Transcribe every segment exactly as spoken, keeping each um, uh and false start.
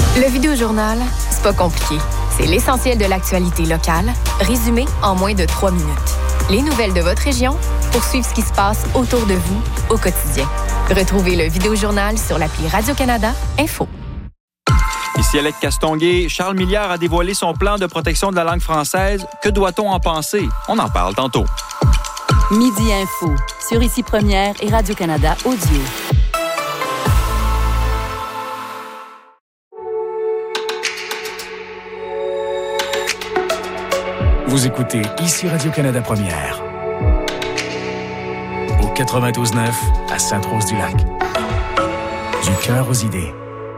Le Vidéojournal, c'est pas compliqué. C'est l'essentiel de l'actualité locale, résumé en moins de trois minutes. Les nouvelles de votre région pour suivre ce qui se passe autour de vous au quotidien. Retrouvez le Vidéojournal sur l'appli Radio-Canada Info. Ici Alec Castonguay, Charles Milliard a dévoilé son plan de protection de la langue française. Que doit-on en penser? On en parle tantôt. Midi Info, sur Ici Première et Radio-Canada Audio. Vous écoutez Ici Radio-Canada Première. Au quatre-vingt-douze neuf à Sainte-Rose-du-Lac. Du cœur aux idées.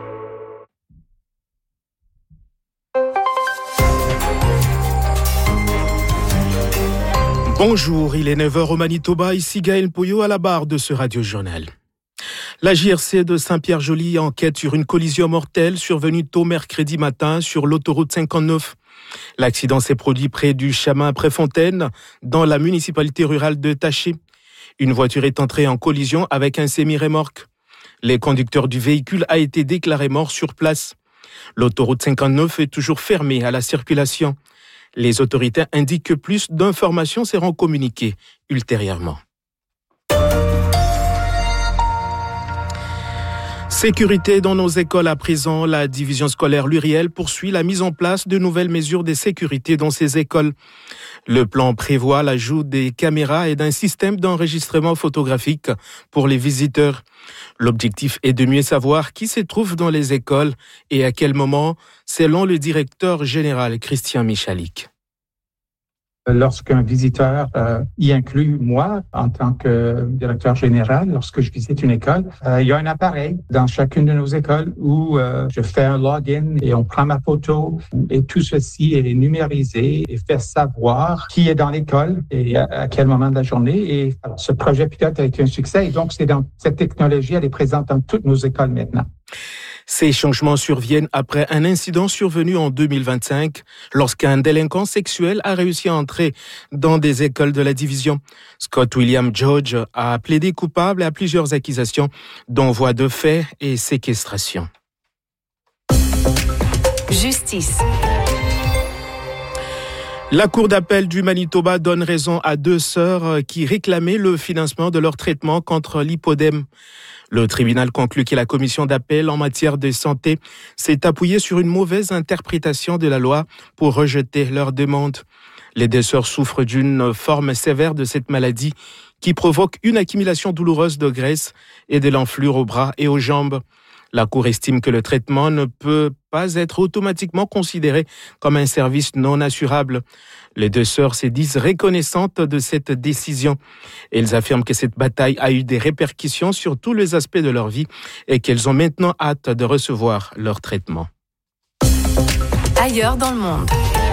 Bonjour, il est neuf heures au Manitoba, ici Gaël Pouillot à la barre de ce radio-journal. La J R C de Saint-Pierre-Joly enquête sur une collision mortelle survenue tôt mercredi matin sur l'autoroute cinquante-neuf. L'accident s'est produit près du chemin Préfontaine, dans la municipalité rurale de Taché. Une voiture est entrée en collision avec un semi-remorque. Le conducteur du véhicule a été déclaré mort sur place. L'autoroute cinquante-neuf est toujours fermée à la circulation. Les autorités indiquent que plus d'informations seront communiquées ultérieurement. Sécurité dans nos écoles à présent. La division scolaire Luriel poursuit la mise en place de nouvelles mesures de sécurité dans ces écoles. Le plan prévoit l'ajout des caméras et d'un système d'enregistrement photographique pour les visiteurs. L'objectif est de mieux savoir qui se trouve dans les écoles et à quel moment, selon le directeur général Christian Michalik. Lorsqu'un visiteur euh, y inclut moi, en tant que directeur général, lorsque je visite une école, euh, il y a un appareil dans chacune de nos écoles où euh, je fais un login et on prend ma photo et tout ceci est numérisé et fait savoir qui est dans l'école et à, à quel moment de la journée. Et alors, ce projet pilote a été un succès et donc c'est dans cette technologie, elle est présente dans toutes nos écoles maintenant. Ces changements surviennent après un incident survenu en deux mille vingt-cinq, lorsqu'un délinquant sexuel a réussi à entrer dans des écoles de la division. Scott William George a plaidé coupable à plusieurs accusations, dont voies de fait et séquestration. Justice. La Cour d'appel du Manitoba donne raison à deux sœurs qui réclamaient le financement de leur traitement contre l'hypodème. Le tribunal conclut que la commission d'appel en matière de santé s'est appuyée sur une mauvaise interprétation de la loi pour rejeter leur demande. Les deux sœurs souffrent d'une forme sévère de cette maladie qui provoque une accumulation douloureuse de graisse et de l'enflure aux bras et aux jambes. La Cour estime que le traitement ne peut pas être automatiquement considéré comme un service non assurable. Les deux sœurs se disent reconnaissantes de cette décision. Elles affirment que cette bataille a eu des répercussions sur tous les aspects de leur vie et qu'elles ont maintenant hâte de recevoir leur traitement. Ailleurs dans le monde.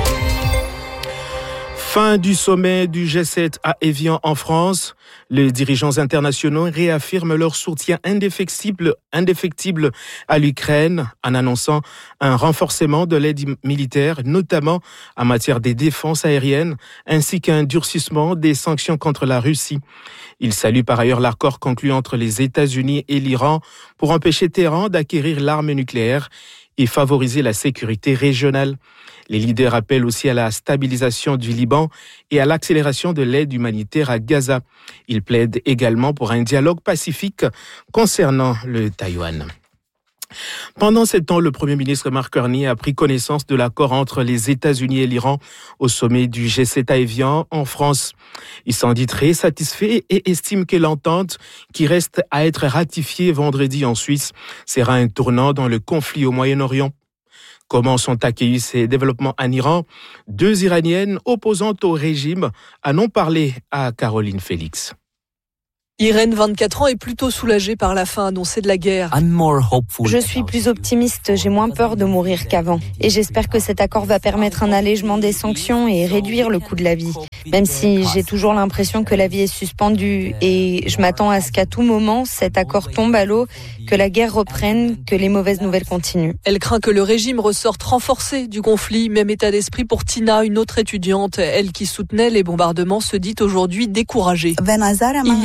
Fin du sommet du G sept à Évian en France. Les dirigeants internationaux réaffirment leur soutien indéfectible, indéfectible à l'Ukraine en annonçant un renforcement de l'aide militaire, notamment en matière de défense aérienne, ainsi qu'un durcissement des sanctions contre la Russie. Ils saluent par ailleurs l'accord conclu entre les États-Unis et l'Iran pour empêcher Téhéran d'acquérir l'arme nucléaire et favoriser la sécurité régionale. Les leaders appellent aussi à la stabilisation du Liban et à l'accélération de l'aide humanitaire à Gaza. Ils plaident également pour un dialogue pacifique concernant le Taïwan. Pendant ce temps, le Premier ministre Mark Carney a pris connaissance de l'accord entre les États-Unis et l'Iran au sommet du G sept à Évian en France. Il s'en dit très satisfait et estime que l'entente, qui reste à être ratifiée vendredi en Suisse, sera un tournant dans le conflit au Moyen-Orient. Comment sont accueillis ces développements en Iran? Deux Iraniennes opposantes au régime en ont parlé à Caroline Félix. Irène, vingt-quatre ans, est plutôt soulagée par la fin annoncée de la guerre. Je suis plus optimiste, j'ai moins peur de mourir qu'avant. Et j'espère que cet accord va permettre un allègement des sanctions et réduire le coût de la vie. Même si j'ai toujours l'impression que la vie est suspendue et je m'attends à ce qu'à tout moment, cet accord tombe à l'eau, que la guerre reprenne, que les mauvaises nouvelles continuent. Elle craint que le régime ressorte renforcé du conflit. Même état d'esprit pour Tina, une autre étudiante. Elle qui soutenait les bombardements se dit aujourd'hui découragée. Il y avait une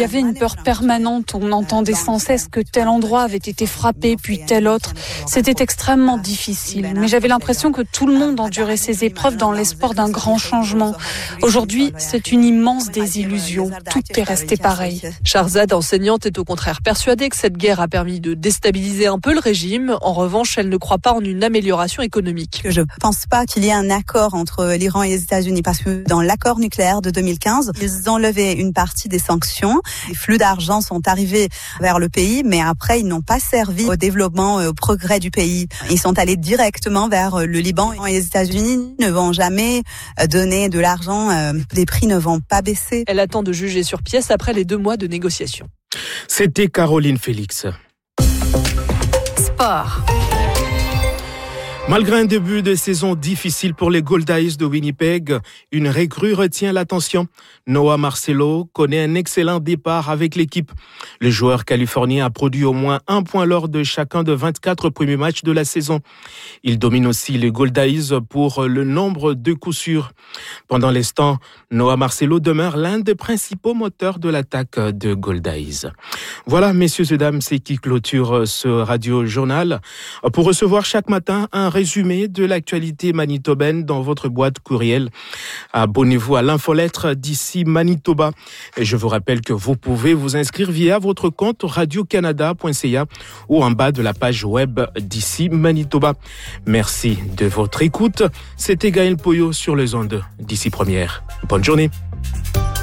peur permanente. On entendait sans cesse que tel endroit avait été frappé, puis tel autre. C'était extrêmement difficile. Mais j'avais l'impression que tout le monde endurait ces épreuves dans l'espoir d'un grand changement. Aujourd'hui, c'est une immense désillusion. Tout est resté pareil. Shahrzad, enseignante, est au contraire persuadée que cette guerre a permis de déstabiliser un peu le régime. En revanche, elle ne croit pas en une amélioration économique. Je ne pense pas qu'il y ait un accord entre l'Iran et les États-Unis parce que dans l'accord nucléaire de deux mille quinze, ils ont levé une partie des sanctions. Les flux d'argent sont arrivés vers le pays, mais après, ils n'ont pas servi au développement, au progrès du pays. Ils sont allés directement vers le Liban et les États-Unis ne vont jamais donner de l'argent. Les prix ne vont pas baisser. Elle attend de juger sur pièce après les deux mois de négociations. C'était Caroline Félix. Sport. Malgré un début de saison difficile pour les Goldaïs de Winnipeg, une recrue retient l'attention. Noah Marcelo connaît un excellent départ avec l'équipe. Le joueur californien a produit au moins un point lors de chacun de vingt-quatre premiers matchs de la saison. Il domine aussi les Goldaïs pour le nombre de coups sûrs. Pendant l'instant, Noah Marcelo demeure l'un des principaux moteurs de l'attaque de Goldaïs. Voilà, messieurs et dames, c'est qui clôture ce radio-journal. Pour recevoir chaque matin un résumé de l'actualité manitobaine dans votre boîte courriel. Abonnez-vous à l'infolettre d'ici Manitoba. Et je vous rappelle que vous pouvez vous inscrire via votre compte radio canada point c a ou en bas de la page web d'ici Manitoba. Merci de votre écoute. C'était Gaël Poyot sur les ondes d'ici Première. Bonne journée.